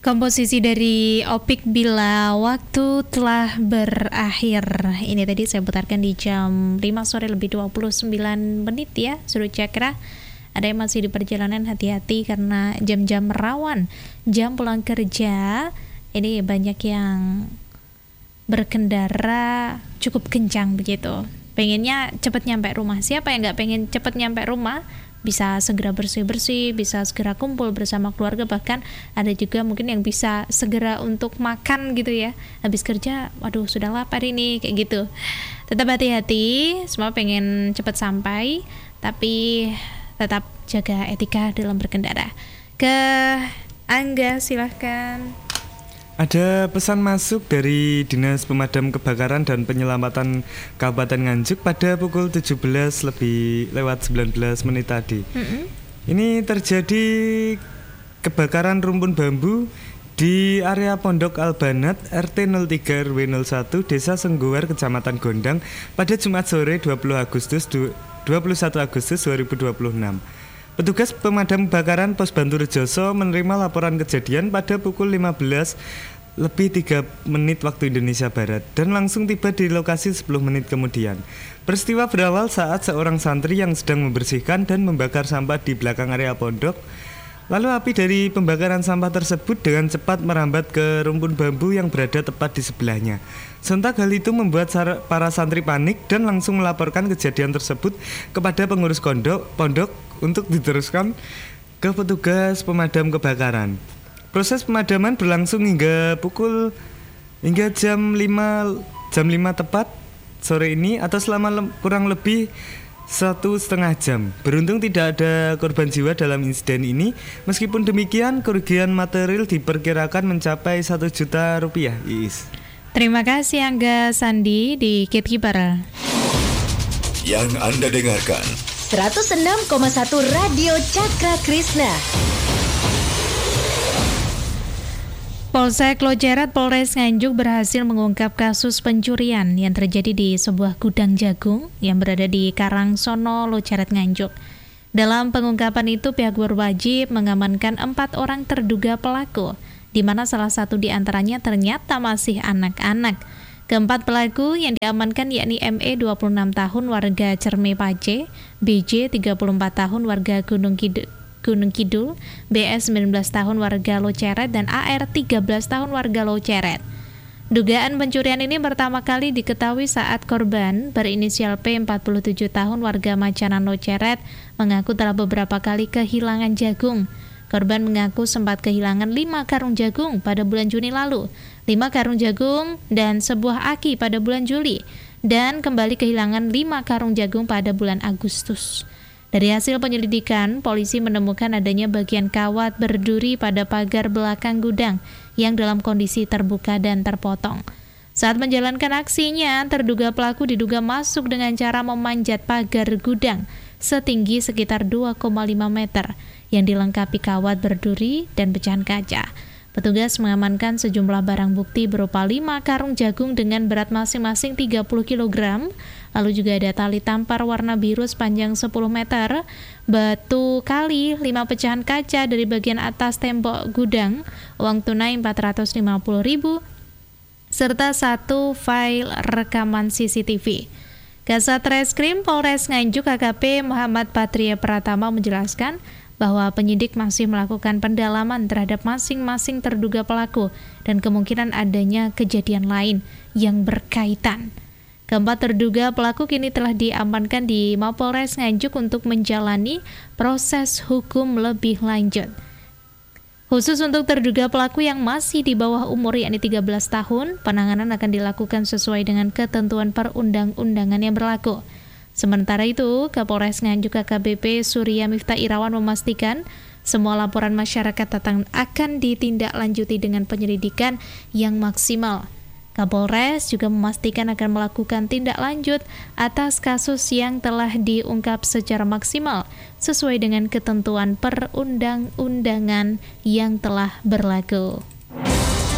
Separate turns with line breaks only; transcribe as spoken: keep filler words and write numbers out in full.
Komposisi dari Opik Bila Waktu Telah Berakhir. Ini tadi saya putarkan di jam lima sore lebih dua puluh sembilan menit ya, Suruh Cakra. Ada yang masih di perjalanan, hati-hati karena jam-jam rawan. Jam pulang kerja, ini banyak yang berkendara cukup kencang begitu. Pengennya cepat nyampe rumah. Siapa yang nggak pengen cepat nyampe rumah? Bisa segera bersih-bersih, bisa segera kumpul bersama keluarga, bahkan ada juga mungkin yang bisa segera untuk makan gitu ya. Habis kerja, waduh sudah lapar ini, kayak gitu. Tetap hati-hati, semua pengen cepat sampai, tapi tetap jaga etika dalam berkendara. Ke Angga, silahkan.
Ada pesan masuk dari Dinas Pemadam Kebakaran dan Penyelamatan Kabupaten Nganjuk pada pukul tujuh belas lebih lewat sembilan belas menit tadi. Mm-hmm. Ini terjadi kebakaran rumpun bambu di area Pondok Albanat R T nol tiga R W nol satu Desa Sengguwer Kecamatan Gondang pada Jumat sore dua puluh satu Agustus dua ribu dua puluh enam. Petugas pemadam kebakaran Pos Bantu Rejoso menerima laporan kejadian pada pukul lima belas lebih tiga menit waktu Indonesia Barat dan langsung tiba di lokasi sepuluh menit kemudian. Peristiwa berawal saat seorang santri yang sedang membersihkan dan membakar sampah di belakang area pondok. Lalu api dari pembakaran sampah tersebut dengan cepat merambat ke rumpun bambu yang berada tepat di sebelahnya. Sontak hal itu membuat para santri panik dan langsung melaporkan kejadian tersebut kepada pengurus kondok, pondok untuk diteruskan ke petugas pemadam kebakaran. Proses pemadaman berlangsung hingga pukul hingga jam lima tepat sore ini atau selama le- kurang lebih satu setengah jam. Beruntung tidak ada korban jiwa dalam insiden ini. Meskipun demikian, kerugian material diperkirakan mencapai satu juta rupiah. Iis.
Terima kasih Angga Sandi di Kitkibar.
Yang Anda dengarkan
seratus enam koma satu Radio Cakra Krishna.
Polsek Loceret Polres Nganjuk berhasil mengungkap kasus pencurian yang terjadi di sebuah gudang jagung yang berada di Karangsono, Loceret, Nganjuk. Dalam pengungkapan itu, pihak berwajib mengamankan empat orang terduga pelaku, di mana salah satu di antaranya ternyata masih anak-anak. Keempat pelaku yang diamankan yakni M E dua puluh enam tahun warga Cerme Pace, B J tiga puluh empat tahun warga Gunung Kidul, Gunung Kidul, B S sembilan belas tahun warga Loceret, dan A R tiga belas tahun warga Loceret. Dugaan pencurian ini pertama kali diketahui saat korban berinisial P empat puluh tujuh tahun warga Macanan Loceret mengaku telah beberapa kali kehilangan jagung. Korban mengaku sempat kehilangan lima karung jagung pada bulan Juni lalu, lima karung jagung dan sebuah aki pada bulan Juli, dan kembali kehilangan lima karung jagung pada bulan Agustus. Dari hasil penyelidikan, polisi menemukan adanya bagian kawat berduri pada pagar belakang gudang yang dalam kondisi terbuka dan terpotong. Saat menjalankan aksinya, terduga pelaku diduga masuk dengan cara memanjat pagar gudang setinggi sekitar dua koma lima meter yang dilengkapi kawat berduri dan pecahan kaca. Petugas mengamankan sejumlah barang bukti berupa lima karung jagung dengan berat masing-masing tiga puluh kilogram, lalu juga ada tali tampar warna biru sepanjang sepuluh meter, batu kali, lima pecahan kaca dari bagian atas tembok gudang, uang tunai empat ratus lima puluh ribu, serta satu file rekaman C C T V. Kasat Reskrim Polres Nganjuk A K P Muhammad Patria Pratama menjelaskan bahwa penyidik masih melakukan pendalaman terhadap masing-masing terduga pelaku dan kemungkinan adanya kejadian lain yang berkaitan. Keempat terduga pelaku kini telah diamankan di Mapolres Nganjuk untuk menjalani proses hukum lebih lanjut. Khusus untuk terduga pelaku yang masih di bawah umur yakni tiga belas tahun, penanganan akan dilakukan sesuai dengan ketentuan perundang-undangan yang berlaku. Sementara itu, Kapolres Nganjuk A K B P Surya Miftah Irawan memastikan semua laporan masyarakat datang akan ditindaklanjuti dengan penyelidikan yang maksimal. Kapolres juga memastikan akan melakukan tindak lanjut atas kasus yang telah diungkap secara maksimal sesuai dengan ketentuan perundang-undangan yang telah berlaku.